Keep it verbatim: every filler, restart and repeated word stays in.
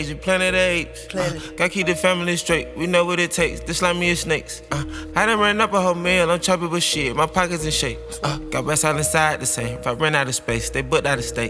Planet of Apes, uh, gotta keep the family straight. We know what it takes. This like me is snakes. Uh, I done ran up a whole meal. I'm chopping with shit. My pockets in shape. Uh, got West Island side the same. If I run out of space, they booked out of state.